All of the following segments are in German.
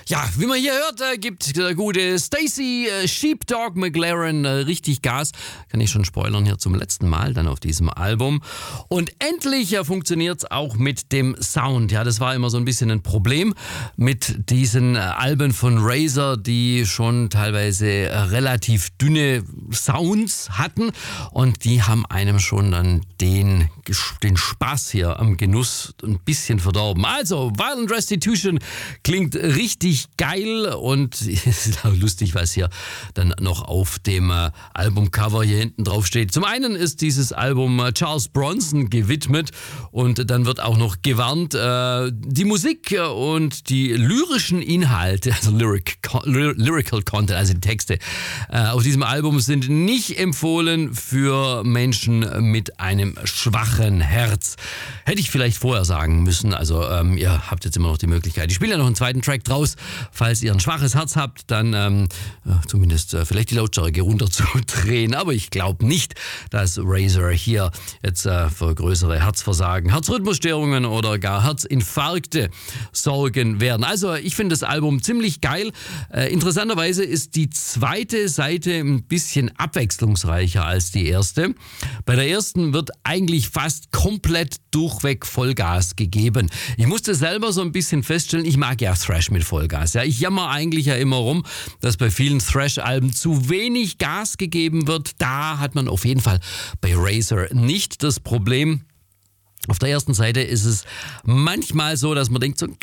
Ja, wie man hier hört, gibt der gute Stacey Sheepdog McLaren richtig Gas. Kann ich schon spoilern hier zum letzten Mal dann auf diesem Album. Und endlich funktioniert es auch mit dem Sound. Ja, das war immer so ein bisschen ein Problem mit diesen Alben von Razor, die schon teilweise relativ dünne Sounds hatten. Und die haben einem schon dann den Spaß hier am Genuss ein bisschen verdorben. Also, Violent Restitution klingt richtig geil und es ist auch lustig, was hier dann noch auf dem Albumcover hier hinten drauf steht. Zum einen ist dieses Album Charles Bronson gewidmet und dann wird auch noch gewarnt, die Musik und die lyrischen Inhalte, also Lyrical Content, also die Texte auf diesem Album sind nicht empfohlen für Menschen mit einem schwachen Herz. Hätte ich vielleicht vorher sagen müssen, also ihr habt jetzt immer noch die Möglichkeit. Ich spiele ja noch einen zweiten Track draus. Falls ihr ein schwaches Herz habt, dann zumindest vielleicht die Lautstärke runterzudrehen. Aber ich glaube nicht, dass Razor hier jetzt für größere Herzversagen, Herzrhythmusstörungen oder gar Herzinfarkte sorgen werden. Also ich finde das Album ziemlich geil. Interessanterweise ist die zweite Seite ein bisschen abwechslungsreicher als die erste. Bei der ersten wird eigentlich fast komplett durchweg Vollgas gegeben. Ich musste selber so ein bisschen feststellen, ich mag ja Thrash mit Vollgas. Ja, ich jammer eigentlich ja immer rum, dass bei vielen Thrash-Alben zu wenig Gas gegeben wird. Da hat man auf jeden Fall bei Razor nicht das Problem. Auf der ersten Seite ist es manchmal so, dass man denkt, so ein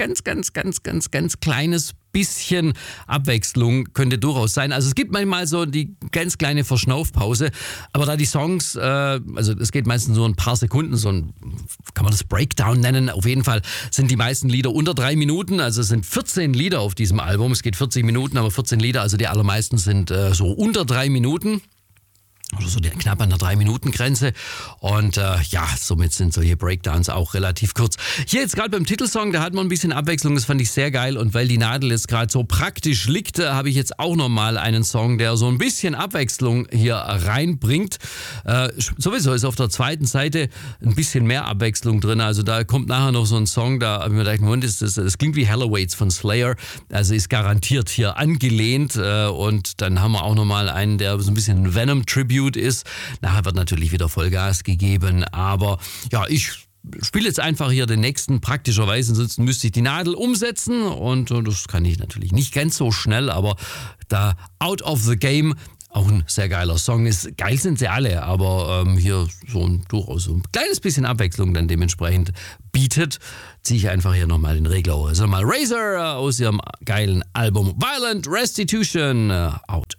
ganz kleines bisschen Abwechslung könnte durchaus sein. Also es gibt manchmal so die ganz kleine Verschnaufpause, aber da die Songs, also es geht meistens so ein paar Sekunden, so ein, kann man das Breakdown nennen, auf jeden Fall sind die meisten Lieder unter 3 Minuten, also es sind 14 Lieder auf diesem Album, es geht 40 Minuten, aber 14 Lieder, also die allermeisten sind so unter 3 Minuten. Oder so knapp an der 3-Minuten-Grenze. Und ja, somit sind solche Breakdowns auch relativ kurz. Hier jetzt gerade beim Titelsong, da hat man ein bisschen Abwechslung, das fand ich sehr geil. Und weil die Nadel jetzt gerade so praktisch liegt, habe ich jetzt auch nochmal einen Song, der so ein bisschen Abwechslung hier reinbringt. Sowieso ist auf der zweiten Seite ein bisschen mehr Abwechslung drin. Also da kommt nachher noch so ein Song, da habe ich mir gedacht, Moment, das klingt wie Halloweights von Slayer. Also ist garantiert hier angelehnt. Und dann haben wir auch nochmal einen, der so ein bisschen ein Venom-Tribute ist. Nachher wird natürlich wieder Vollgas gegeben, aber ja, ich spiele jetzt einfach hier den nächsten praktischerweise, ansonsten müsste ich die Nadel umsetzen und das kann ich natürlich nicht ganz so schnell, aber da Out of the Game auch ein sehr geiler Song ist. Geil sind sie alle, aber hier durchaus so ein kleines bisschen Abwechslung dann dementsprechend bietet, ziehe ich einfach hier nochmal den Regler hoch. Also mal Razor aus ihrem geilen Album Violent Restitution out.